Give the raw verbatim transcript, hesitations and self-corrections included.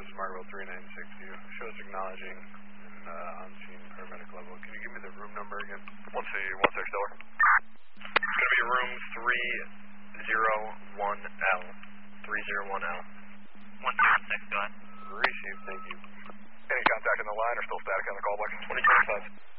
this is Margaret three nine six. You shows acknowledging in uh, on-scene paramedic level. Can you give me the room number again? Let's see, one six Stellar. It's going to be room three zero one L. three zero one L. one seven six, go ahead. Received, thank you. Any contact on the line or still static on the call box? twenty twenty-five.